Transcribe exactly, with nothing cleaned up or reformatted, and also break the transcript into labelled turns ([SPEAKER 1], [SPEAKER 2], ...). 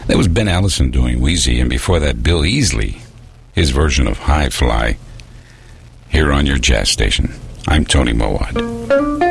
[SPEAKER 1] That was Ben Allison doing Wheezy, and before that, Bill Easley, his version of High Fly, here on your jazz station. I'm Tony Mowat.